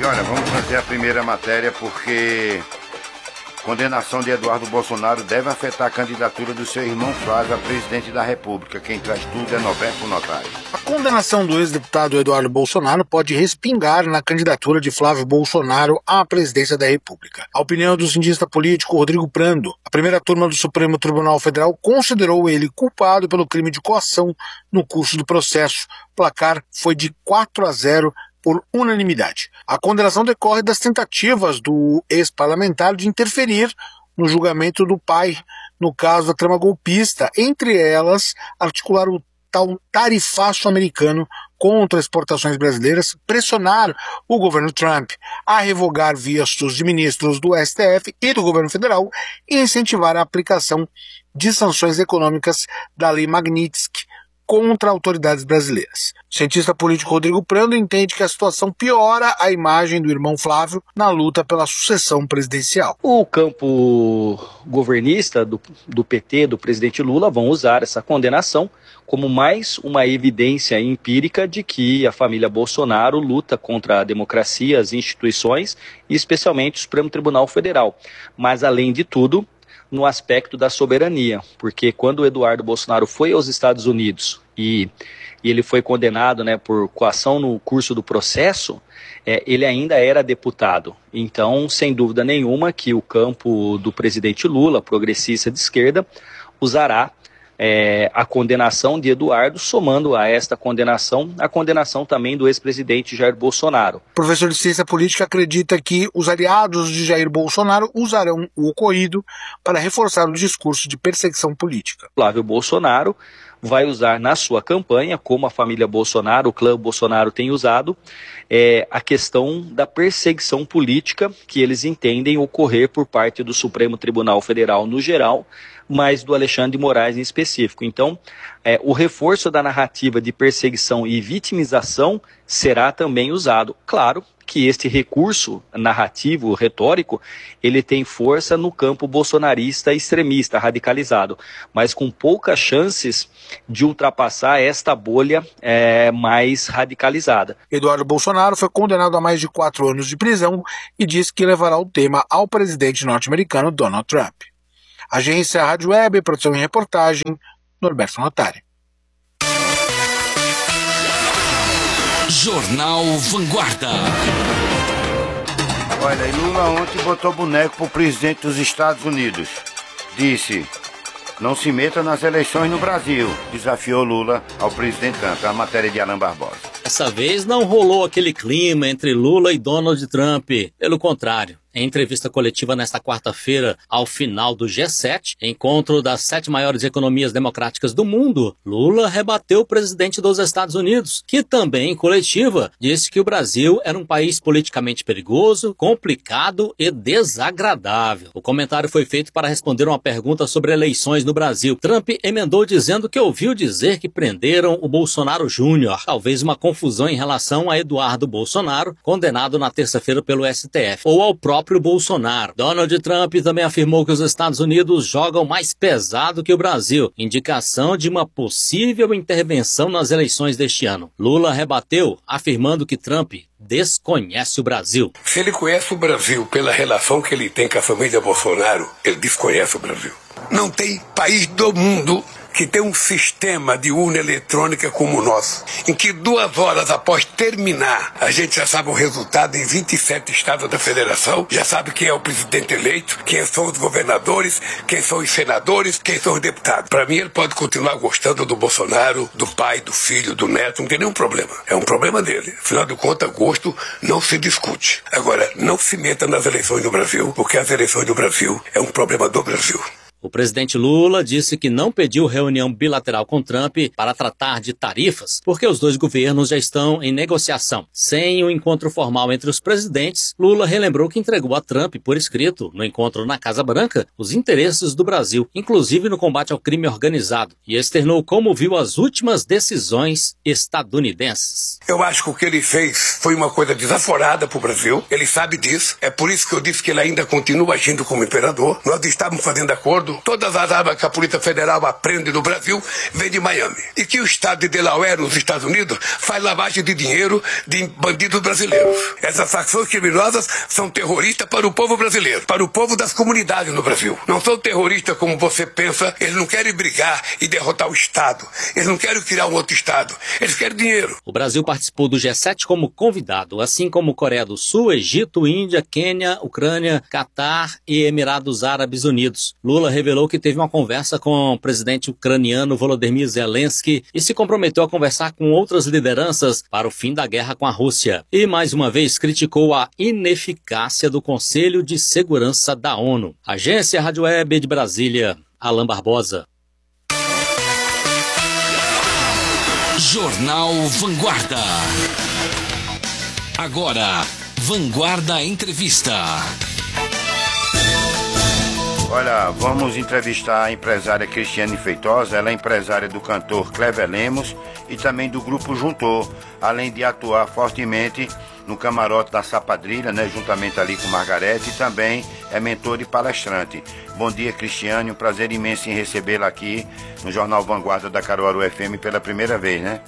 Olha, vamos fazer a primeira matéria porque condenação de Eduardo Bolsonaro deve afetar a candidatura do seu irmão Flávio a presidente da República. Quem traz tudo é Norberto Notari. A condenação do ex-deputado Eduardo Bolsonaro pode respingar na candidatura de Flávio Bolsonaro à presidência da República. A opinião do cientista político Rodrigo Prando, a primeira turma do Supremo Tribunal Federal considerou ele culpado pelo crime de coação no curso do processo. O placar foi de 4-0 por unanimidade. A condenação decorre das tentativas do ex-parlamentar de interferir no julgamento do pai, no caso da trama golpista, entre elas articular o tal tarifaço americano contra exportações brasileiras, pressionar o governo Trump a revogar vistos de ministros do STF e do governo federal e incentivar a aplicação de sanções econômicas da Lei Magnitsky contra autoridades brasileiras. O cientista político Rodrigo Prando entende que a situação piora a imagem do irmão Flávio na luta pela sucessão presidencial. O campo governista do PT, do presidente Lula, vão usar essa condenação como mais uma evidência empírica de que a família Bolsonaro luta contra a democracia, as instituições e especialmente o Supremo Tribunal Federal. Mas, além de tudo, no aspecto da soberania, porque quando o Eduardo Bolsonaro foi aos Estados Unidos e ele foi condenado, por coação no curso do processo, ele ainda era deputado. Então, sem dúvida nenhuma que o campo do presidente Lula, progressista de esquerda, usará a condenação de Eduardo, somando a esta condenação, a condenação também do ex-presidente Jair Bolsonaro. O professor de ciência política acredita que os aliados de Jair Bolsonaro usarão o ocorrido para reforçar o discurso de perseguição política. Flávio Bolsonaro vai usar na sua campanha, como a família Bolsonaro, o clã Bolsonaro tem usado, a questão da perseguição política que eles entendem ocorrer por parte do Supremo Tribunal Federal no geral, mas do Alexandre de Moraes em específico. Então, o reforço da narrativa de perseguição e vitimização será também usado. Claro que este recurso narrativo, retórico, ele tem força no campo bolsonarista extremista, radicalizado, mas com poucas chances de ultrapassar esta bolha mais radicalizada. Eduardo Bolsonaro foi condenado a mais de 4 anos de prisão e disse que levará o tema ao presidente norte-americano Donald Trump. Agência Rádio Web, produção e reportagem, Norberto Notari. Jornal Vanguarda. Olha, e Lula ontem botou boneco pro presidente dos Estados Unidos. Disse, não se meta nas eleições no Brasil. Desafiou Lula ao presidente Trump. A matéria de Alan Barbosa. Dessa vez não rolou aquele clima entre Lula e Donald Trump. Pelo contrário. Em entrevista coletiva nesta quarta-feira, ao final do G7, encontro das 7 maiores economias democráticas do mundo, Lula rebateu o presidente dos Estados Unidos, que também, em coletiva, disse que o Brasil era um país politicamente perigoso, complicado e desagradável. O comentário foi feito para responder uma pergunta sobre eleições no Brasil. Trump emendou dizendo que ouviu dizer que prenderam o Bolsonaro Júnior, talvez uma confusão em relação a Eduardo Bolsonaro, condenado na terça-feira pelo STF, ou ao próprio Bolsonaro. Donald Trump também afirmou que os Estados Unidos jogam mais pesado que o Brasil, indicação de uma possível intervenção nas eleições deste ano. Lula rebateu, afirmando que Trump desconhece o Brasil. Se ele conhece o Brasil pela relação que ele tem com a família Bolsonaro, ele desconhece o Brasil. Não tem país do mundo que tem um sistema de urna eletrônica como o nosso, em que 2 horas após terminar, a gente já sabe o resultado em 27 estados da federação, já sabe quem é o presidente eleito, quem são os governadores, quem são os senadores, quem são os deputados. Para mim, ele pode continuar gostando do Bolsonaro, do pai, do filho, do neto, não tem nenhum problema. É um problema dele. Afinal de contas, gosto não se discute. Agora, não se meta nas eleições do Brasil, porque as eleições do Brasil é um problema do Brasil. O presidente Lula disse que não pediu reunião bilateral com Trump para tratar de tarifas, porque os dois governos já estão em negociação. Sem o encontro formal entre os presidentes, Lula relembrou que entregou a Trump por escrito, no encontro na Casa Branca, os interesses do Brasil, inclusive no combate ao crime organizado, e externou como viu as últimas decisões estadunidenses. Eu acho que o que ele fez foi uma coisa desaforada para o Brasil, ele sabe disso, é por isso que eu disse que ele ainda continua agindo como imperador. Nós estávamos fazendo acordo todas as armas que a Polícia Federal aprende no Brasil vêm de Miami. E que o estado de Delaware, nos Estados Unidos, faz lavagem de dinheiro de bandidos brasileiros. Essas facções criminosas são terroristas para o povo brasileiro, para o povo das comunidades no Brasil. Não são terroristas como você pensa, eles não querem brigar e derrotar o Estado. Eles não querem criar um outro Estado, eles querem dinheiro. O Brasil participou do G7 como convidado, assim como Coreia do Sul, Egito, Índia, Quênia, Ucrânia, Catar e Emirados Árabes Unidos. Lula revelou que teve uma conversa com o presidente ucraniano Volodymyr Zelensky e se comprometeu a conversar com outras lideranças para o fim da guerra com a Rússia. E mais uma vez criticou a ineficácia do Conselho de Segurança da ONU. Agência Rádio Web de Brasília, Alan Barbosa. Jornal Vanguarda. Agora, Vanguarda Entrevista. Olha, vamos entrevistar a empresária Cristiane Feitosa. Ela é empresária do cantor Clever Lemos e também do Grupo Juntor, além de atuar fortemente no camarote da Sapadrilha, né, juntamente ali com Margarete, e também é mentor e palestrante. Bom dia, Cristiane, um prazer imenso em recebê-la aqui no Jornal Vanguarda da Caruaru FM pela primeira vez, né?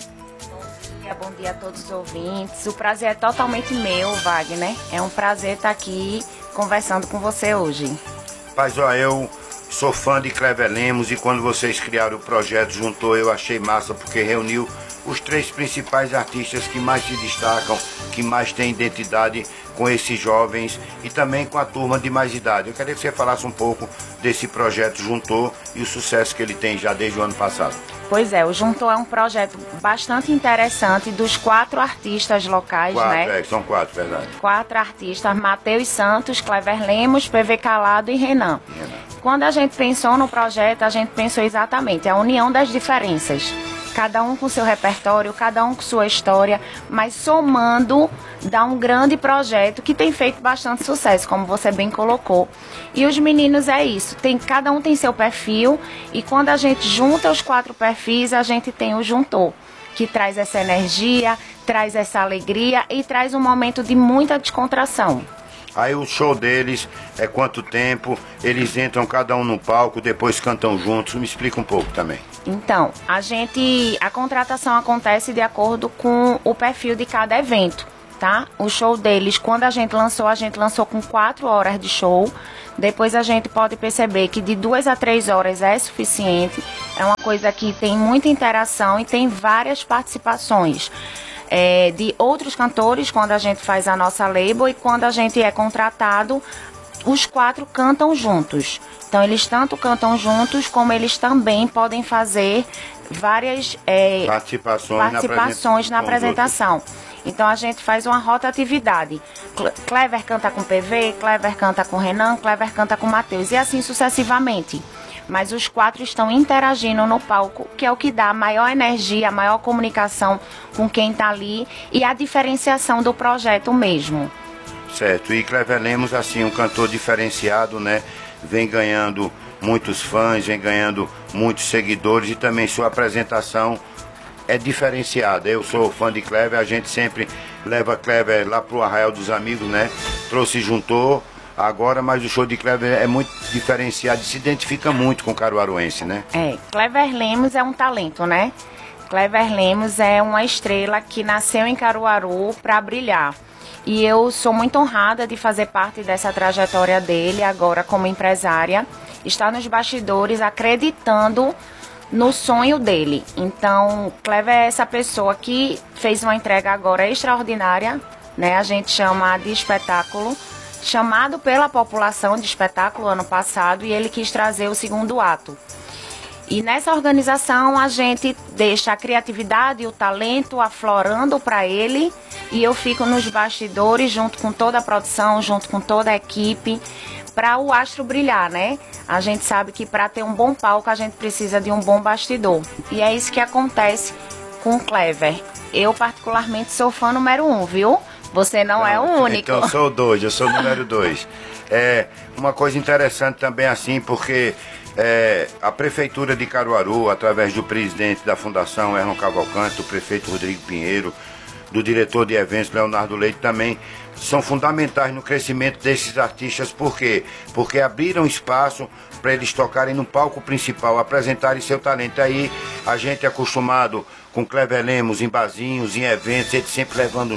Bom dia a todos os ouvintes. O prazer é totalmente meu, Wagner. É um prazer estar aqui conversando com você hoje. Mas ó, eu sou fã de Clever Lemos e quando vocês criaram o projeto Juntor, eu achei massa porque reuniu os 3 principais artistas que mais se destacam, que mais têm identidade com esses jovens e também com a turma de mais idade. Eu queria que você falasse um pouco desse projeto Juntor e o sucesso que ele tem já desde o ano passado. Pois é, o Juntor é um projeto bastante interessante dos 4 artistas locais, né? São 4, verdade. 4 artistas, Matheus Santos, Clever Lemos, PV Calado e Renan. Quando a gente pensou no projeto, a gente pensou exatamente a união das diferenças. Cada um com seu repertório, cada um com sua história, mas somando dá um grande projeto que tem feito bastante sucesso, como você bem colocou. E os meninos é isso, cada um tem seu perfil e quando a gente junta os 4 perfis, a gente tem o Juntor, que traz essa energia, traz essa alegria e traz um momento de muita descontração. Aí o show deles é quanto tempo? Eles entram cada um no palco, depois cantam juntos. Me explica um pouco também. Então, a contratação acontece de acordo com o perfil de cada evento, tá? O show deles, quando a gente lançou com 4 horas de show. Depois a gente pode perceber que de 2 a 3 horas é suficiente. É uma coisa que tem muita interação e tem várias participações. De outros cantores, quando a gente faz a nossa label, e quando a gente é contratado, os 4 cantam juntos. Então eles tanto cantam juntos, como eles também podem fazer várias participações na apresentação. Então a gente faz uma rotatividade. Clever canta com PV, Clever canta com Renan, Clever canta com Matheus, e assim sucessivamente. Mas os 4 estão interagindo no palco, que é o que dá a maior energia, a maior comunicação com quem está ali e a diferenciação do projeto mesmo. Certo, e Clever Lemos, assim, um cantor diferenciado, né? Vem ganhando muitos fãs, vem ganhando muitos seguidores e também sua apresentação é diferenciada. Eu sou fã de Clever, a gente sempre leva Clever lá pro Arraial dos Amigos, né? Trouxe Juntor agora, mas o show de Clever é muito diferenciado e se identifica muito com o caruaruense, né? Clever Lemos é um talento, né? Clever Lemos é uma estrela que nasceu em Caruaru para brilhar. E eu sou muito honrada de fazer parte dessa trajetória dele agora como empresária. Está nos bastidores acreditando no sonho dele. Então, Clever é essa pessoa que fez uma entrega agora extraordinária, né? A gente chama de espetáculo, chamado pela população de espetáculo ano passado, e ele quis trazer o 2º ato. E nessa organização a gente deixa a criatividade e o talento aflorando para ele, e eu fico nos bastidores junto com toda a produção, junto com toda a equipe, para o astro brilhar, né? A gente sabe que para ter um bom palco a gente precisa de um bom bastidor. E é isso que acontece com o Clever. Eu particularmente sou fã número 1, viu? Você não é o único. Então eu sou o 2, eu sou o número 2. É uma coisa interessante também assim, porque a Prefeitura de Caruaru, através do presidente da Fundação Erlon Cavalcante, o prefeito Rodrigo Pinheiro, do diretor de eventos, Leonardo Leite, também são fundamentais no crescimento desses artistas. Por quê? Porque abriram espaço para eles tocarem no palco principal, apresentarem seu talento. Aí a gente é acostumado com Clever Lemos em barzinhos, em eventos, ele sempre levando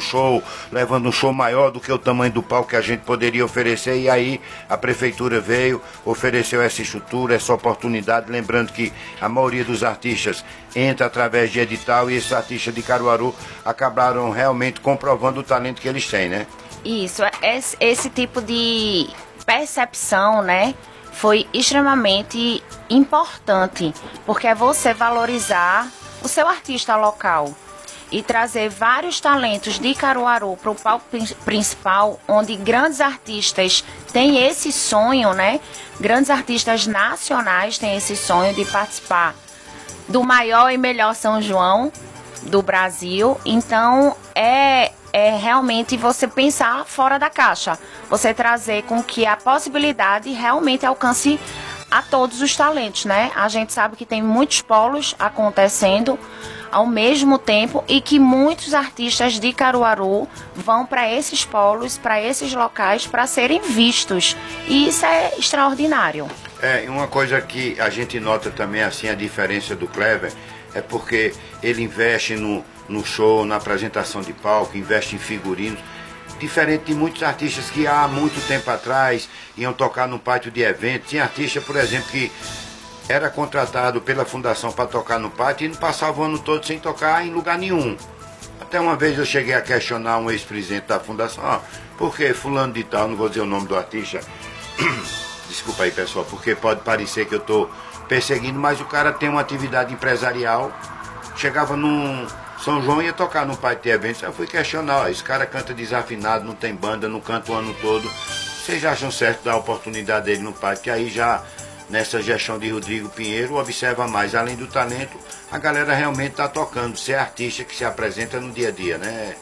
um show maior do que o tamanho do palco que a gente poderia oferecer. E aí a prefeitura veio, ofereceu essa estrutura, essa oportunidade, lembrando que a maioria dos artistas entra através de edital, e esses artistas de Caruaru acabaram realmente comprovando o talento que eles têm, né? Isso, esse tipo de percepção, né, foi extremamente importante, porque é você valorizar o seu artista local e trazer vários talentos de Caruaru para o palco principal, onde grandes artistas têm esse sonho, né? Grandes artistas nacionais têm esse sonho de participar do maior e melhor São João do Brasil. Então, é realmente você pensar fora da caixa, você trazer com que a possibilidade realmente alcance a todos os talentos, né? A gente sabe que tem muitos polos acontecendo ao mesmo tempo e que muitos artistas de Caruaru vão para esses polos, para esses locais, para serem vistos. E isso é extraordinário. Uma coisa que a gente nota também, assim, a diferença do Clever, é porque ele investe no show, na apresentação de palco, investe em figurinos, diferente de muitos artistas que há muito tempo atrás iam tocar no pátio de eventos. Tinha artista, por exemplo, que era contratado pela fundação para tocar no pátio e não passava o ano todo sem tocar em lugar nenhum. Até uma vez eu cheguei a questionar um ex-presidente da fundação, por que fulano de tal, não vou dizer o nome do artista, desculpa aí pessoal, porque pode parecer que eu estou perseguindo, mas o cara tem uma atividade empresarial, chegava num São João e ia tocar no pátio de eventos. Eu fui questionar, esse cara canta desafinado, não tem banda, não canta o ano todo, vocês acham certo dar a oportunidade dele no pátio? Que aí já, nessa gestão de Rodrigo Pinheiro, observa mais, além do talento, a galera realmente está tocando, ser artista que se apresenta no dia a dia, né?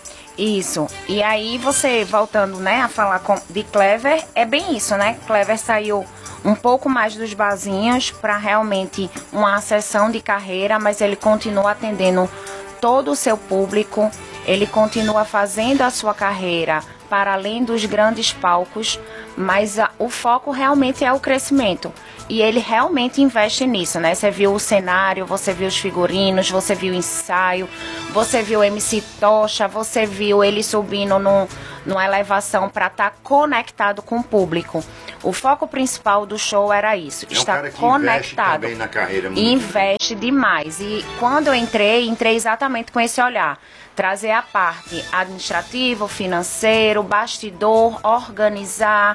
Isso, e aí você, voltando, né, a falar de Clever, é bem isso, né? Clever saiu um pouco mais dos barzinhos para realmente uma ascensão de carreira, mas ele continua atendendo todo o seu público, ele continua fazendo a sua carreira para além dos grandes palcos, mas o foco realmente é o crescimento. E ele realmente investe nisso, né? Você viu o cenário, você viu os figurinos, você viu o ensaio, você viu o MC Tocha, você viu ele subindo numa elevação para estar conectado com o público. O foco principal do show era isso, estar conectado. Investe também na carreira. Investe demais. E quando eu entrei exatamente com esse olhar. Trazer a parte administrativa, financeiro, bastidor, organizar,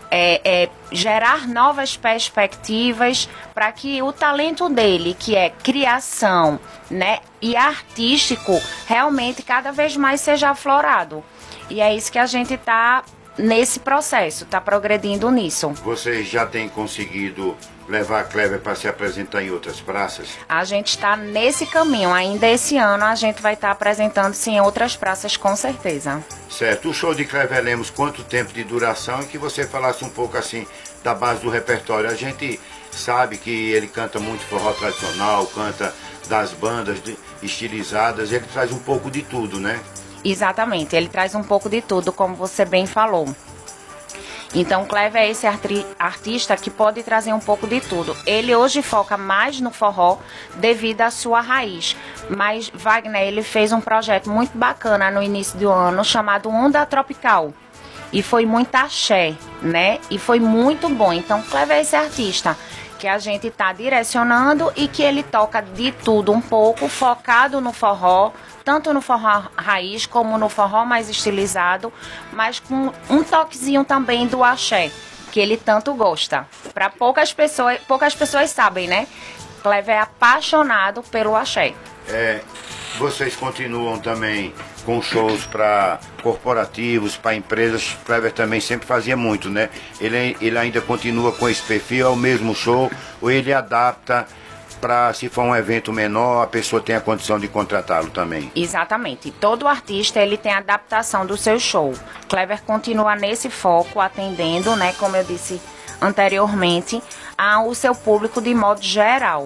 gerar novas perspectivas para que o talento dele, que é criação, né, e artístico, realmente cada vez mais seja aflorado. E é isso que a gente está nesse processo, está progredindo nisso. Vocês já têm conseguido levar a Clever para se apresentar em outras praças? A gente está nesse caminho. Ainda esse ano a gente vai estar apresentando-se em outras praças, com certeza. Certo. O show de Clever Lemos, quanto tempo de duração? E que você falasse um pouco assim da base do repertório. A gente sabe que ele canta muito forró tradicional, canta das bandas estilizadas, ele traz um pouco de tudo, né? Exatamente, ele traz um pouco de tudo, como você bem falou. Então, Clever é esse artista que pode trazer um pouco de tudo. Ele hoje foca mais no forró devido à sua raiz. Mas Wagner, ele fez um projeto muito bacana no início do ano, chamado Onda Tropical. E foi muito axé, né? E foi muito bom. Então, Clever é esse artista que a gente está direcionando e que ele toca de tudo um pouco, focado no forró, tanto no forró raiz como no forró mais estilizado, mas com um toquezinho também do axé, que ele tanto gosta. Para poucas pessoas sabem, né? Clever é apaixonado pelo axé. Vocês continuam também com shows para corporativos, para empresas. Clever também sempre fazia muito, né? Ele ainda continua com esse perfil, é o mesmo show, ou ele adapta para, se for um evento menor, a pessoa tem a condição de contratá-lo também? Exatamente. Todo artista, ele tem a adaptação do seu show. Clever continua nesse foco, atendendo, né, como eu disse anteriormente, ao seu público de modo geral.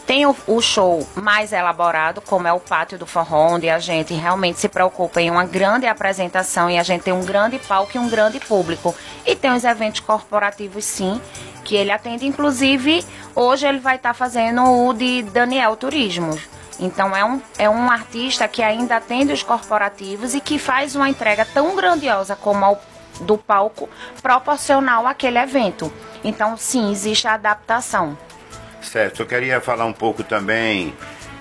Tem o show mais elaborado, como é o Pátio do Forró, onde a gente realmente se preocupa em uma grande apresentação e a gente tem um grande palco e um grande público. E tem os eventos corporativos, sim, que ele atende. Inclusive, hoje ele vai estar fazendo o de Daniel Turismo. Então, é um artista que ainda atende os corporativos e que faz uma entrega tão grandiosa como a do palco, proporcional àquele evento. Então, sim, existe a adaptação. Certo, eu queria falar um pouco também,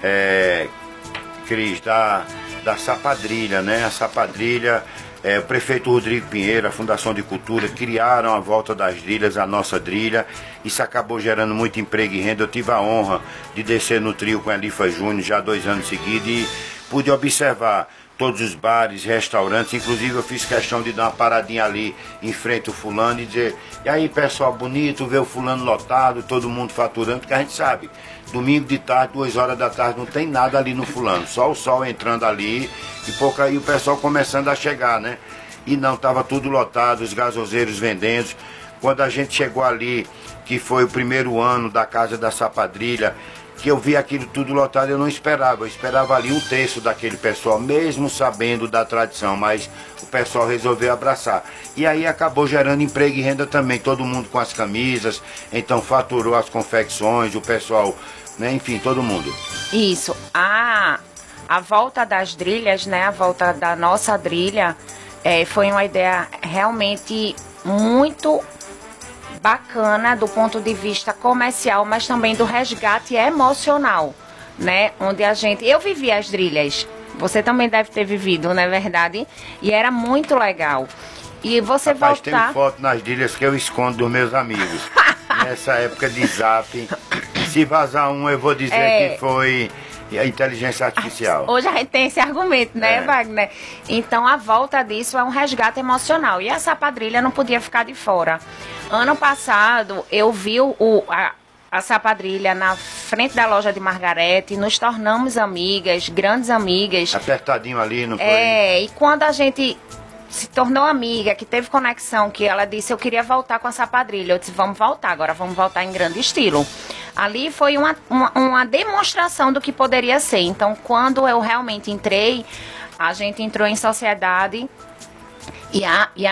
Cris, da Sapadrilha, né? A Sapadrilha, o prefeito Rodrigo Pinheiro, a Fundação de Cultura, criaram a volta das drilhas, a nossa drilha. Isso acabou gerando muito emprego e renda. Eu tive a honra de descer no trio com a Elifa Júnior já 2 anos seguidos e pude observar todos os bares, restaurantes. Inclusive eu fiz questão de dar uma paradinha ali em frente ao fulano e dizer: e aí, pessoal bonito, ver o fulano lotado, todo mundo faturando, porque a gente sabe, domingo de tarde, 2 horas da tarde, não tem nada ali no fulano, só o sol entrando ali e pouco aí o pessoal começando a chegar, né? E não, estava tudo lotado, os gasoseiros vendendo. Quando a gente chegou ali, que foi o primeiro ano da Casa da Sapadrilha, que eu vi aquilo tudo lotado, eu não esperava. Eu esperava ali 1/3 daquele pessoal, mesmo sabendo da tradição, mas o pessoal resolveu abraçar. E aí acabou gerando emprego e renda também, todo mundo com as camisas, então faturou as confecções, o pessoal, né, enfim, todo mundo. Isso. A volta das drilhas, né, a volta da nossa drilha, foi uma ideia realmente muito bacana do ponto de vista comercial, mas também do resgate emocional, né? Onde eu vivi as drilhas, você também deve ter vivido, não é verdade? E era muito legal. E você Rapaz, voltar... tem foto nas drilhas que eu escondo dos meus amigos. Nessa época de zap, se vazar um, eu vou dizer que foi a inteligência artificial. Hoje a gente tem esse argumento, né, Wagner? Então a volta disso é um resgate emocional. E essa Sapadrilha não podia ficar de fora. Ano passado eu vi a Sapadrilha na frente da loja de Margarete, nos tornamos amigas, grandes amigas. Apertadinho ali, não foi? E quando a gente se tornou amiga, que teve conexão, que ela disse: eu queria voltar com a Sapadrilha. Eu disse: vamos voltar, agora vamos voltar em grande estilo. Ali foi uma demonstração do que poderia ser. Então, quando eu realmente entrei, a gente entrou em sociedade. E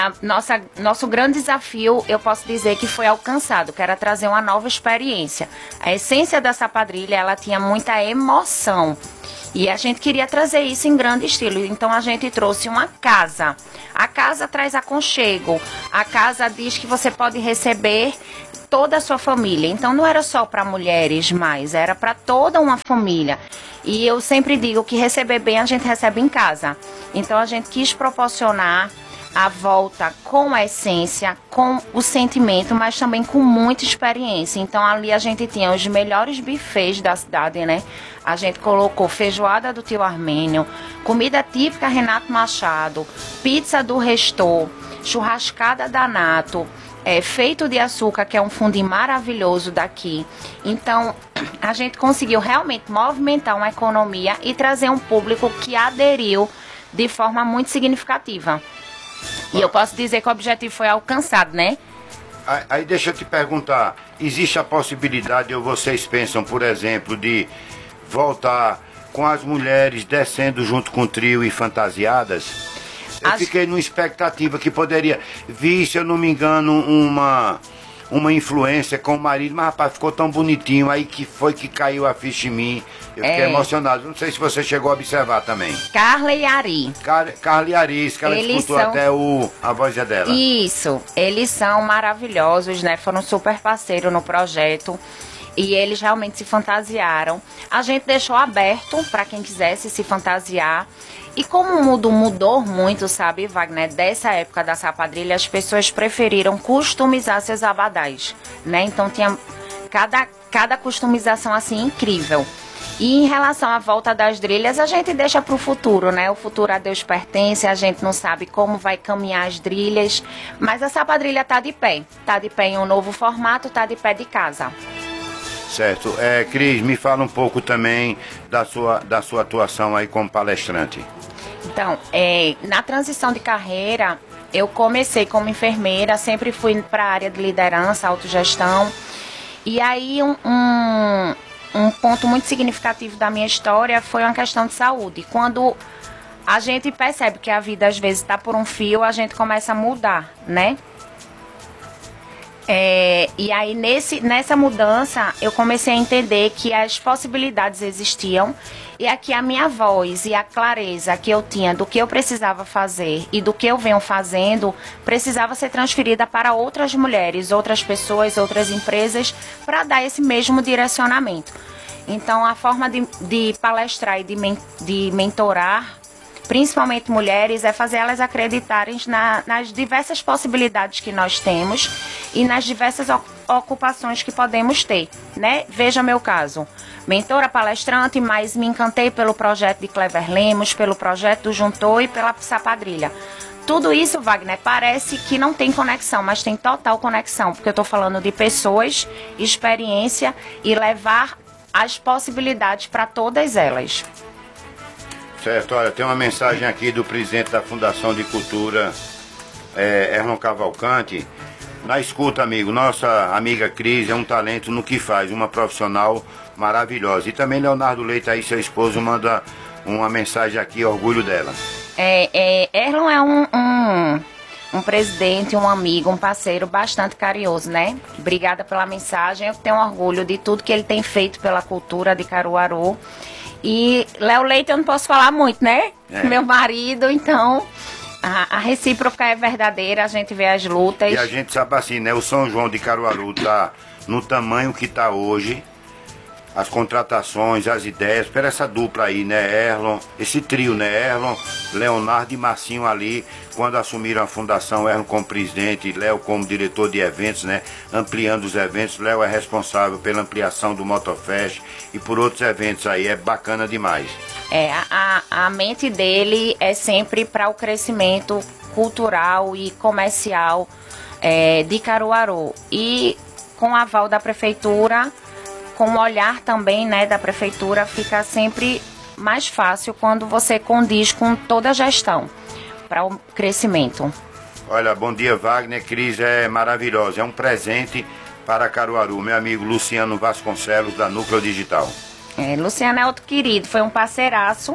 nosso grande desafio, eu posso dizer que foi alcançado, que era trazer uma nova experiência. A essência da Sapadrilha, ela tinha muita emoção. E a gente queria trazer isso em grande estilo. Então a gente trouxe uma casa. A casa traz aconchego. A casa diz que você pode receber toda a sua família. Então não era só para mulheres mais, era para toda uma família. E eu sempre digo que receber bem a gente recebe em casa. Então a gente quis proporcionar a volta com a essência, com o sentimento, mas também com muita experiência. Então ali a gente tinha os melhores buffets da cidade, né? A gente colocou feijoada do tio Armênio, comida típica Renato Machado, pizza do Restor, churrascada da Nato, feito de açúcar, que é um fundi maravilhoso daqui. Então a gente conseguiu realmente movimentar uma economia e trazer um público que aderiu de forma muito significativa. E eu posso dizer que o objetivo foi alcançado, né? Aí deixa eu te perguntar, existe a possibilidade, ou vocês pensam, por exemplo, de voltar com as mulheres descendo junto com o trio e fantasiadas? Eu fiquei numa expectativa que poderia vir, se eu não me engano, uma influência com o marido, mas rapaz, ficou tão bonitinho, aí que foi que caiu a ficha em mim. Eu fiquei emocionado. Não sei se você chegou a observar também. Carla e Ari. Carla e Ari, que ela escutou até a voz dela. Isso, eles são maravilhosos, né? Foram super parceiros no projeto. E eles realmente se fantasiaram. A gente deixou aberto para quem quisesse se fantasiar. E como o mundo mudou muito, sabe, Wagner, dessa época da Sapadrilha, as pessoas preferiram customizar seus abadás, né? Então tinha cada customização assim incrível. E em relação à volta das drilhas, a gente deixa para o futuro, né? O futuro a Deus pertence, a gente não sabe como vai caminhar as drilhas, mas a Sapadrilha tá de pé. Tá de pé em um novo formato, tá de pé de casa. Certo. Cris, me fala um pouco também da sua atuação aí como palestrante. Então, na transição de carreira, eu comecei como enfermeira, sempre fui para a área de liderança, autogestão. E aí, um ponto muito significativo da minha história foi uma questão de saúde. Quando a gente percebe que a vida às vezes está por um fio, a gente começa a mudar, né? E aí nessa mudança eu comecei a entender que as possibilidades existiam e aqui a minha voz e a clareza que eu tinha do que eu precisava fazer e do que eu venho fazendo precisava ser transferida para outras mulheres, outras pessoas, outras empresas para dar esse mesmo direcionamento. Então a forma de palestrar e de mentorar principalmente mulheres, é fazer elas acreditarem nas diversas possibilidades que nós temos e nas diversas ocupações que podemos ter, né? Veja meu caso, mentora palestrante, mas me encantei pelo projeto de Clever Lemos, pelo projeto do Juntou e pela Sapadrilha. Tudo isso, Wagner, parece que não tem conexão, mas tem total conexão, porque eu estou falando de pessoas, experiência e levar as possibilidades para todas elas. Certo, olha, tem uma mensagem aqui do presidente da Fundação de Cultura, Erlon Cavalcante. Na escuta, amigo, nossa amiga Cris é um talento no que faz, uma profissional maravilhosa. E também Leonardo Leite, aí seu esposo, manda uma mensagem aqui, orgulho dela. Erlon é um presidente, um amigo, um parceiro bastante carinhoso, né? Obrigada pela mensagem, eu tenho orgulho de tudo que ele tem feito pela cultura de Caruaru. E Léo Leite eu não posso falar muito, né? Meu marido, então a recíproca é verdadeira, a gente vê as lutas. E a gente sabe assim, né? O São João de Caruaru tá no tamanho que tá hoje, as contratações, as ideias, para essa dupla aí, né? Erlon, esse trio, né? Erlon, Leonardo e Marcinho ali, quando assumiram a fundação, Erlon como presidente, Léo como diretor de eventos, né? Ampliando os eventos. Léo é responsável pela ampliação do Motofest e por outros eventos aí, é bacana demais. A mente dele é sempre para o crescimento cultural e comercial de Caruaru. E com o aval da prefeitura, com o olhar também, né, da prefeitura, fica sempre mais fácil quando você condiz com toda a gestão para o crescimento. Olha, bom dia, Wagner. Cris é maravilhosa, é um presente para Caruaru. Meu amigo Luciano Vasconcelos, da Núcleo Digital. Luciano é outro querido, foi um parceiraço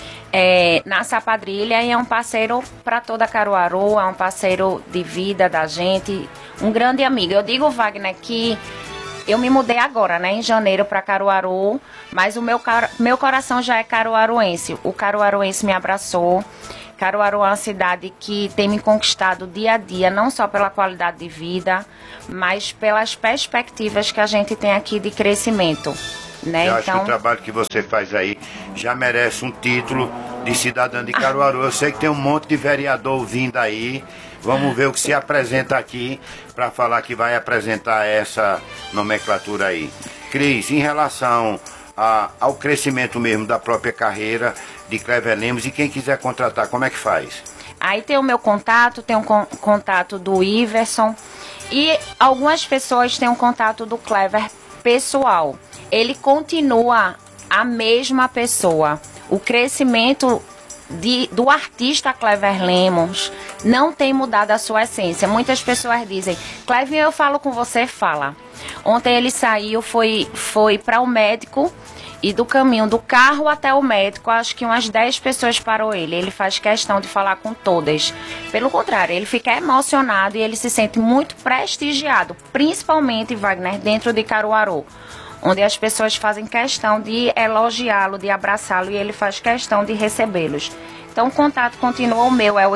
na Sapadrilha e é um parceiro para toda Caruaru, é um parceiro de vida da gente, um grande amigo. Eu digo, Wagner, que eu me mudei agora, né, em janeiro para Caruaru, mas o meu coração já é caruaruense. O caruaruense me abraçou. Caruaru é uma cidade que tem me conquistado dia a dia, não só pela qualidade de vida, mas pelas perspectivas que a gente tem aqui de crescimento, né? Eu acho que o trabalho que você faz aí já merece um título de cidadã de Caruaru. Eu sei que tem um monte de vereador vindo aí. Vamos ver o que se apresenta aqui para falar que vai apresentar essa nomenclatura aí. Cris, em relação ao crescimento mesmo da própria carreira de Clever Lemos, e quem quiser contratar, como é que faz? Aí tem o meu contato, tem um contato do Iverson e algumas pessoas têm um contato do Clever pessoal. Ele continua a mesma pessoa. O crescimento do artista Clever Lemos não tem mudado a sua essência. Muitas pessoas dizem, Clever, eu falo com você, fala. Ontem ele saiu, foi para o médico e do caminho do carro até o médico, acho que umas 10 pessoas parou ele. Ele faz questão de falar com todas. Pelo contrário, ele fica emocionado e ele se sente muito prestigiado, principalmente, Wagner, dentro de Caruaru, onde as pessoas fazem questão de elogiá-lo, de abraçá-lo, e ele faz questão de recebê-los. Então, o contato continua, o meu é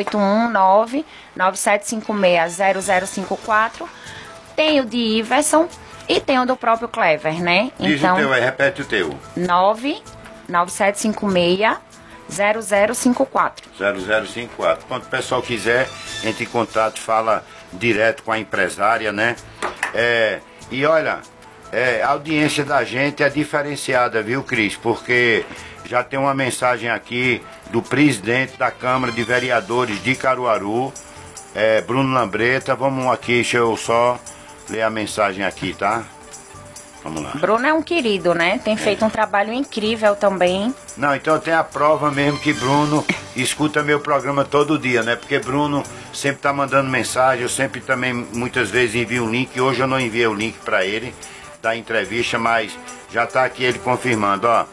819-9756-0054. Tem o de Iverson e tem o do próprio Clever, né? Diz então, o teu aí, repete o teu. 99756-0054. 0054. Quando o pessoal quiser, entre em contato, fala direto com a empresária, né? E olha, a audiência da gente é diferenciada, viu, Cris? Porque já tem uma mensagem aqui do presidente da Câmara de Vereadores de Caruaru, Bruno Lambreta. Vamos aqui, deixa eu só ler a mensagem aqui, tá? Vamos lá. Bruno é um querido, né? Tem feito um trabalho incrível também. Não, então tem a prova mesmo que Bruno escuta meu programa todo dia, né? Porque Bruno sempre tá mandando mensagem, eu sempre também muitas vezes envio um link. Hoje eu não enviei o link para ele, da entrevista, mas já está aqui ele confirmando, ó.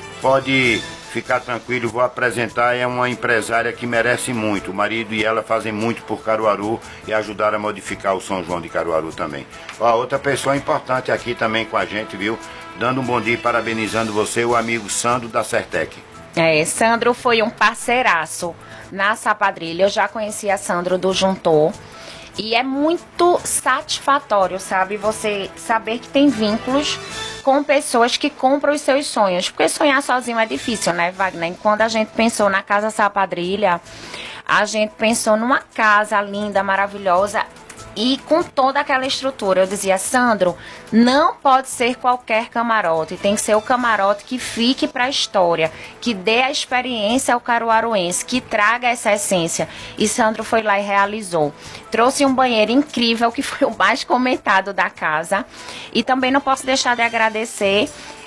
Pode ficar tranquilo, vou apresentar, é uma empresária que merece muito. O marido e ela fazem muito por Caruaru e ajudaram a modificar o São João de Caruaru também. Ó, outra pessoa importante aqui também com a gente, viu? Dando um bom dia e parabenizando você, o amigo Sandro da Sertec. Sandro foi um parceiraço na Sapadrilha. Eu já conhecia Sandro do Juntor. E é muito satisfatório, sabe? Você saber que tem vínculos com pessoas que compram os seus sonhos. Porque sonhar sozinho é difícil, né, Wagner? Quando a gente pensou na Casa Sapadrilha, a gente pensou numa casa linda, maravilhosa e com toda aquela estrutura. Eu dizia, Sandro, não pode ser qualquer camarote, tem que ser o camarote que fique para a história, que dê a experiência ao caruaruense, que traga essa essência. E Sandro foi lá e realizou. Trouxe um banheiro incrível, que foi o mais comentado da casa. E também não posso deixar de agradecer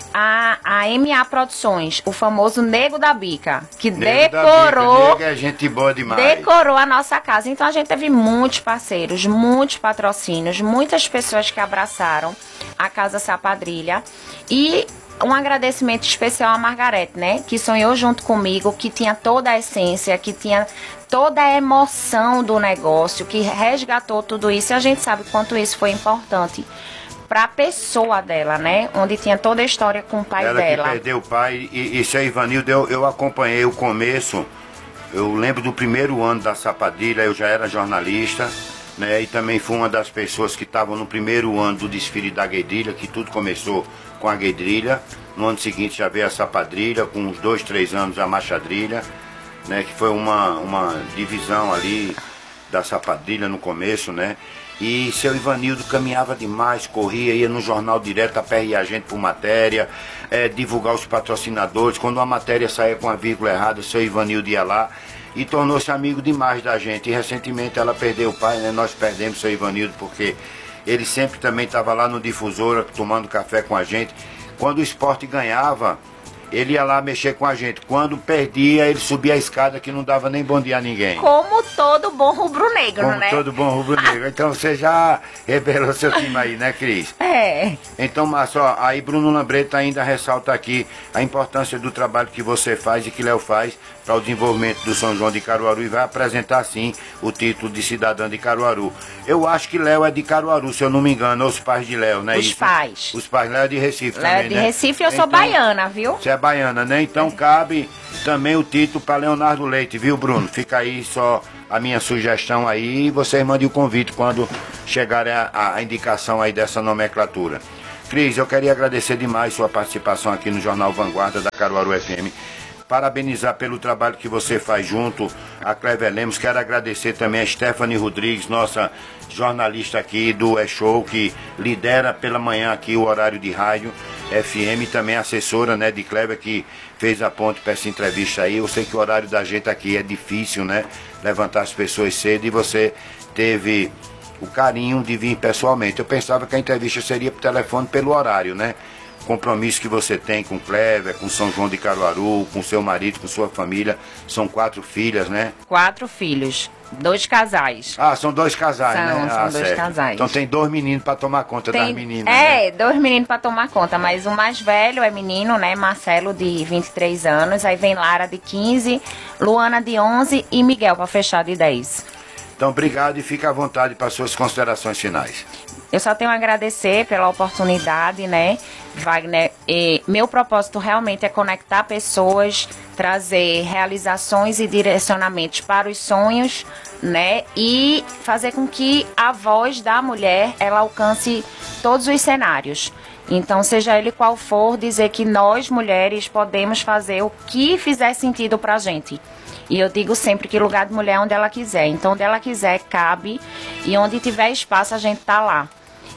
a MA Produções, o famoso Nego da Bica, que decorou, Nego é gente boa demais. Decorou a nossa casa. Então a gente teve muitos parceiros, muitos patrocínios, muitas pessoas que abraçaram a Casa Sapadrilha. E um agradecimento especial à Margarete, né, que sonhou junto comigo, que tinha toda a essência, que tinha toda a emoção do negócio, que resgatou tudo isso. E a gente sabe quanto isso foi importante para a pessoa dela, né? Onde tinha toda a história com o pai dela. Ela que perdeu o pai. E seu Ivanildo, eu acompanhei o começo. Eu lembro do primeiro ano da Sapadrilha, eu já era jornalista, né? E também fui uma das pessoas que estavam no primeiro ano do desfile da Guedrilha, que tudo começou com a Guedrilha. No ano seguinte já veio a Sapadrilha, com uns 2, 3 anos a Machadrilha, né? Que foi uma divisão ali da Sapadrilha no começo, né? E seu Ivanildo caminhava demais, corria, ia no jornal direto, aperrear a gente por matéria, divulgar os patrocinadores. Quando uma matéria saía com a vírgula errada, seu Ivanildo ia lá e tornou-se amigo demais da gente. E recentemente ela perdeu o pai, né? Nós perdemos seu Ivanildo porque ele sempre também estava lá no Difusora, tomando café com a gente. Quando o esporte ganhava, ele ia lá mexer com a gente. Quando perdia, ele subia a escada que não dava nem bom dia a ninguém. Como todo bom rubro-negro, né? Como todo bom rubro-negro. Então você já revelou seu time aí, né, Cris? Então, Márcio, aí Bruno Lambreta ainda ressalta aqui a importância do trabalho que você faz e que Léo faz para o desenvolvimento do São João de Caruaru e vai apresentar, sim, o título de cidadã de Caruaru. Eu acho que Léo é de Caruaru, se eu não me engano, ou os pais de Léo, né? Os pais. Os pais, Léo é de Recife Léo também, é de né? Recife e eu sou baiana, viu? Você é baiana, né? Então cabe também o título para Leonardo Leite, viu, Bruno? Fica aí só a minha sugestão aí e vocês mandem o convite quando chegar a indicação aí dessa nomenclatura. Cris, eu queria agradecer demais sua participação aqui no Jornal Vanguarda da Caruaru FM. Parabenizar pelo trabalho que você faz junto a Clever Lemos. Quero agradecer também a Stephanie Rodrigues, nossa jornalista aqui do E-Show, que lidera pela manhã aqui o horário de rádio FM, e também a assessora, né, de Clever, que fez a ponte para essa entrevista aí. Eu sei que o horário da gente aqui é difícil, né, levantar as pessoas cedo, e você teve o carinho de vir pessoalmente. Eu pensava que a entrevista seria por telefone pelo horário, né? Compromisso que você tem com Clever, com São João de Caruaru, com seu marido, com sua família. São 4 filhas, né? 4 filhos, 2 casais. Ah, são 2 casais, né? São 2 casais. Então tem 2 meninos para tomar conta das meninas. Né? 2 meninos para tomar conta, mas o mais velho é menino, né? Marcelo, de 23 anos. Aí vem Lara, de 15, Luana, de 11 e Miguel, para fechar, de 10. Então, obrigado e fique à vontade para suas considerações finais. Eu só tenho a agradecer pela oportunidade, né, Wagner? E meu propósito realmente é conectar pessoas, trazer realizações e direcionamentos para os sonhos, né? E fazer com que a voz da mulher, ela alcance todos os cenários. Então, seja ele qual for, dizer que nós, mulheres, podemos fazer o que fizer sentido pra gente. E eu digo sempre que lugar de mulher é onde ela quiser. Então, onde ela quiser, cabe. E onde tiver espaço, a gente tá lá.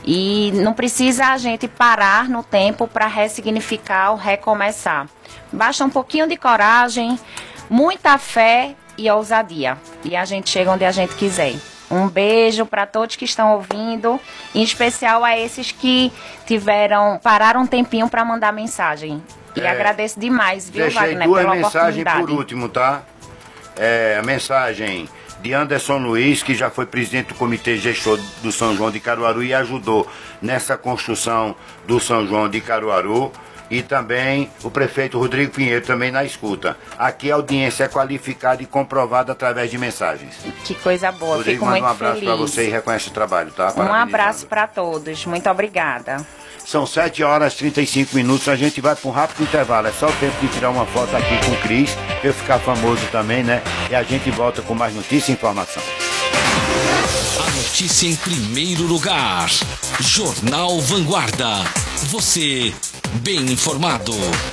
E não precisa a gente parar no tempo para ressignificar ou recomeçar. Basta um pouquinho de coragem, muita fé e ousadia. E a gente chega onde a gente quiser. Um beijo para todos que estão ouvindo, em especial a esses que pararam um tempinho para mandar mensagem. E agradeço demais, viu, Wagner, pela oportunidade. Deixei 2 mensagens por último, tá? A mensagem de Anderson Luiz, que já foi presidente do Comitê Gestor do São João de Caruaru e ajudou nessa construção do São João de Caruaru, e também o prefeito Rodrigo Pinheiro também na escuta. Aqui a audiência é qualificada e comprovada através de mensagens. Que coisa boa, Rodrigo, fico muito um abraço feliz. para você e reconhece o trabalho, tá? Um abraço para todos, muito obrigada. São 7 horas e 35 minutos, a gente vai para um rápido intervalo. É só o tempo de tirar uma foto aqui com o Cris, pra eu ficar famoso também, né? E a gente volta com mais notícia e informação. A notícia em primeiro lugar. Jornal Vanguarda. Você bem informado.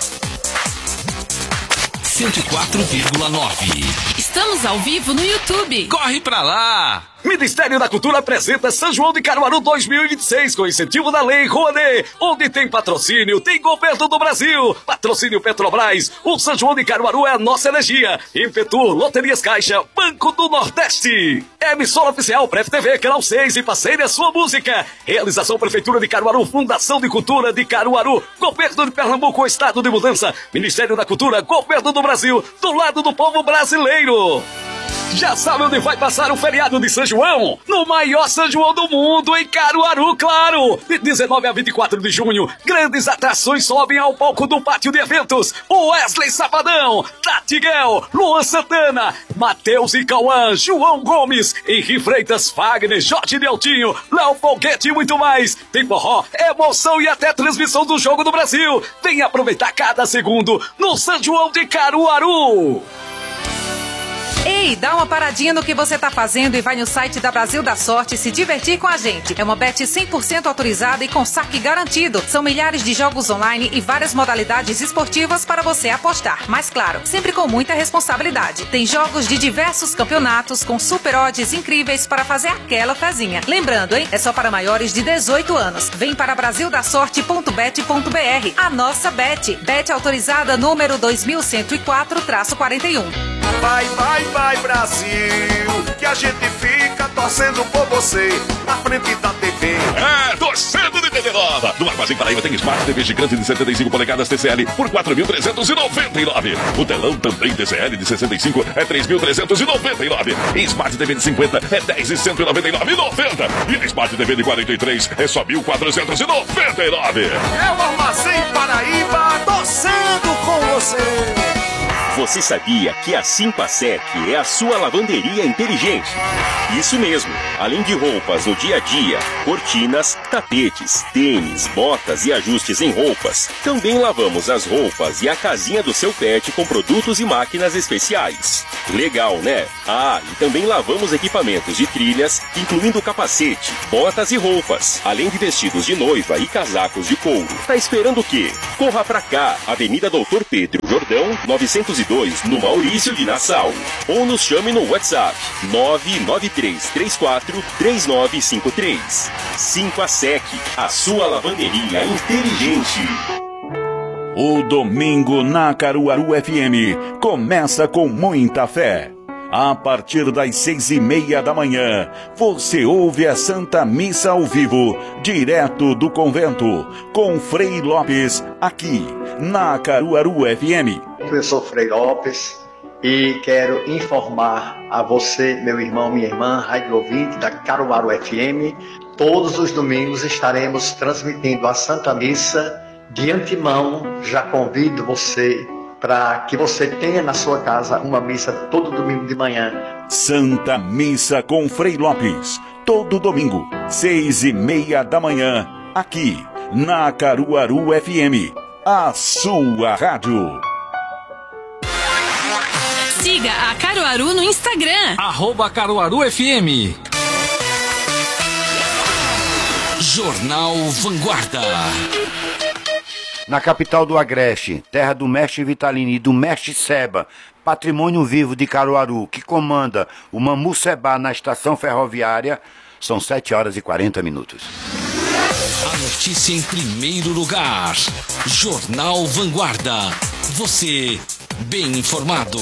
104,9. Estamos ao vivo no YouTube. Corre pra lá! Ministério da Cultura apresenta São João de Caruaru 2026 com incentivo da Lei Rouanet. Onde tem patrocínio, tem governo do Brasil. Patrocínio Petrobras. O São João de Caruaru é a nossa energia. Impetu, Loterias Caixa, Banco do Nordeste. Emissora oficial Pref TV, Canal 6 e parceire a sua música. Realização Prefeitura de Caruaru, Fundação de Cultura de Caruaru, Governo de Pernambuco, Estado de Mudança, Ministério da Cultura, Governo do Brasil, do lado do povo brasileiro. Já sabe onde vai passar o feriado de São João? No maior São João do mundo, em Caruaru, claro! De 19 a 24 de junho, grandes atrações sobem ao palco do pátio de eventos. Wesley Safadão, Tati Guel, Luan Santana, Matheus e Cauã, João Gomes, Henri Freitas, Fagner, Jorge Deltinho, Léo Foguete e muito mais. Tem forró, emoção e até transmissão do Jogo do Brasil. Vem aproveitar cada segundo no São João de Caruaru. Ei, dá uma paradinha no que você tá fazendo e vai no site da Brasil da Sorte se divertir com a gente. É uma bet 100% autorizada e com saque garantido. São milhares de jogos online e várias modalidades esportivas para você apostar. Mas claro, sempre com muita responsabilidade. Tem jogos de diversos campeonatos com super odds incríveis para fazer aquela fezinha. Lembrando, hein? É só para maiores de 18 anos. Vem para brasildasorte.bet.br. A nossa bet. Bet autorizada número 2104-41. Vai, vai, vai Brasil, que a gente fica torcendo por você, na frente da TV. Torcendo de TV nova. No Armazém Paraíba tem Smart TV gigante de 75 polegadas TCL por 4.399. O telão também TCL de 65 é 3.399. E Smart TV de 50 é 10.199,90. E a Smart TV de 43 é só 1.499. É o Armazém Paraíba torcendo com você. Você sabia que a Simpasec é a sua lavanderia inteligente? Isso mesmo. Além de roupas no dia a dia, cortinas, tapetes, tênis, botas e ajustes em roupas, também lavamos as roupas e a casinha do seu pet com produtos e máquinas especiais. Legal, né? E também lavamos equipamentos de trilhas, incluindo capacete, botas e roupas, além de vestidos de noiva e casacos de couro. Tá esperando o quê? Corra pra cá, Avenida Doutor Pedro Jordão, 902, no Maurício de Nassau. Ou nos chame no WhatsApp 993343953. Simpasec, a sua lavanderia inteligente. O Domingo na Caruaru FM começa com muita fé. A partir das 6:30 da manhã, você ouve a Santa Missa ao vivo, direto do convento, com Frei Lopes, aqui na Caruaru FM. Eu sou Frei Lopes e quero informar a você, meu irmão, minha irmã, rádio ouvinte da Caruaru FM. Todos os domingos estaremos transmitindo a Santa Missa. De antemão, já convido você para que você tenha na sua casa uma missa todo domingo de manhã. Santa Missa com Frei Lopes, todo domingo, 6:30 da manhã, aqui na Caruaru FM, a sua rádio. Siga a Caruaru no Instagram. @CaruaruFM. Jornal Vanguarda. Na capital do Agreste, terra do mestre Vitalino e do mestre Seba, patrimônio vivo de Caruaru, que comanda o Mamu Seba na estação ferroviária, são 7 horas e 40 minutos. A notícia em primeiro lugar. Jornal Vanguarda. Você bem informado.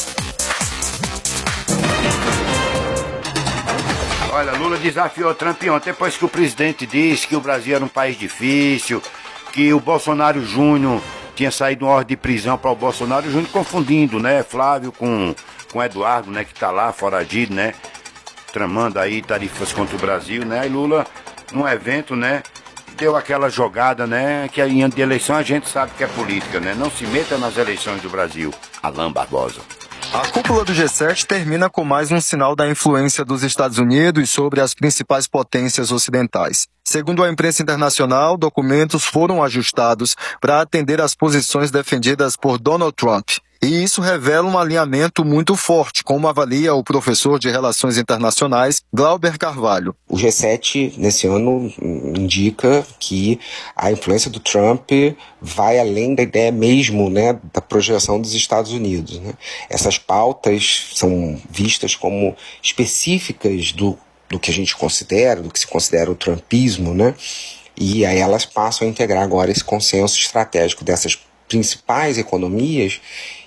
Olha, Lula desafiou Trump ontem, depois que o presidente disse que o Brasil era um país difícil, que o Bolsonaro Júnior tinha saído uma ordem de prisão para o Bolsonaro Júnior, confundindo, né, Flávio com com Eduardo, né, que está lá, foragido, né, tramando aí tarifas contra o Brasil, né, e Lula, num evento, né, deu aquela jogada, né, que em ano de eleição a gente sabe que é política, né, não se meta nas eleições do Brasil. Alain Barbosa. A cúpula do G7 termina com mais um sinal da influência dos Estados Unidos sobre as principais potências ocidentais. Segundo a imprensa internacional, documentos foram ajustados para atender às posições defendidas por Donald Trump. E isso revela um alinhamento muito forte, como avalia o professor de Relações Internacionais, Glauber Carvalho. O G7, nesse ano, indica que a influência do Trump vai além da ideia mesmo, né, da projeção dos Estados Unidos, né? Essas pautas são vistas como específicas do que a gente considera, do que se considera o trumpismo, né? E aí elas passam a integrar agora esse consenso estratégico dessas principais economias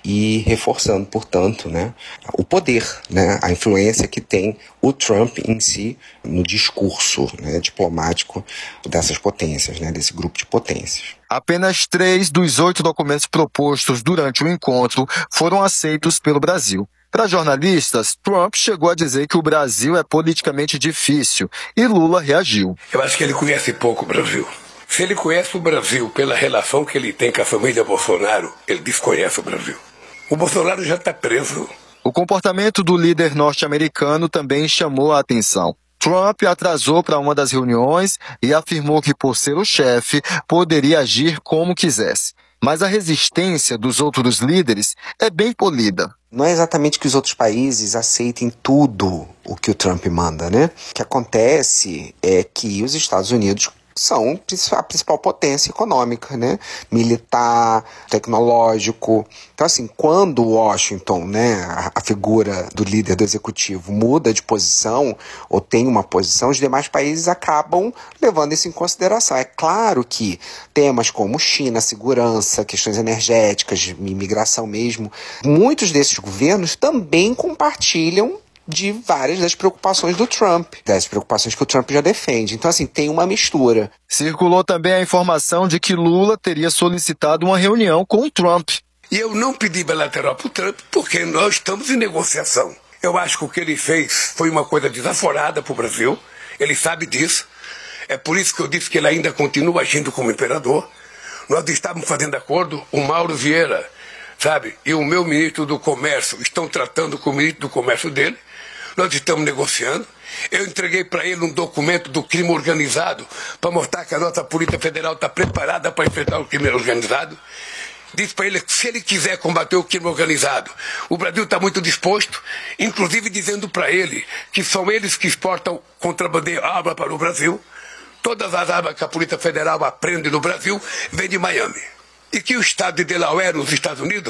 e reforçando, portanto, né, o poder, né, a influência que tem o Trump em si no discurso, né, diplomático dessas potências, né, desse grupo de potências. Apenas 3 dos 8 documentos propostos durante o encontro foram aceitos pelo Brasil. Para jornalistas, Trump chegou a dizer que o Brasil é politicamente difícil e Lula reagiu. Eu acho que ele conhece pouco o Brasil. Se ele conhece o Brasil pela relação que ele tem com a família Bolsonaro, ele desconhece o Brasil. O Bolsonaro já está preso. O comportamento do líder norte-americano também chamou a atenção. Trump atrasou para uma das reuniões e afirmou que, por ser o chefe, poderia agir como quisesse. Mas a resistência dos outros líderes é bem polida. Não é exatamente que os outros países aceitem tudo o que o Trump manda, né? O que acontece é que os Estados Unidos são a principal potência econômica, né? Militar, tecnológico. Então, assim, quando Washington, né, a figura do líder do executivo muda de posição ou tem uma posição, os demais países acabam levando isso em consideração. É claro que temas como China, segurança, questões energéticas, imigração mesmo, muitos desses governos também compartilham de várias das preocupações do Trump, das preocupações que o Trump já defende. Então, assim, tem uma mistura. Circulou também a informação de que Lula teria solicitado uma reunião com o Trump. E eu não pedi bilateral para o Trump porque nós estamos em negociação. Eu acho que o que ele fez foi uma coisa desaforada para o Brasil. Ele sabe disso. É por isso que eu disse que ele ainda continua agindo como imperador. Nós estávamos fazendo acordo, o Mauro Vieira, sabe, e o meu ministro do Comércio estão tratando com o ministro do Comércio dele. Nós estamos negociando. Eu entreguei para ele um documento do crime organizado para mostrar que a nossa Polícia Federal está preparada para enfrentar o crime organizado. Disse para ele que se ele quiser combater o crime organizado, o Brasil está muito disposto, inclusive dizendo para ele que são eles que exportam contrabandeio arma para o Brasil. Todas as armas que a Polícia Federal aprende no Brasil vêm de Miami. E que o estado de Delaware, nos Estados Unidos,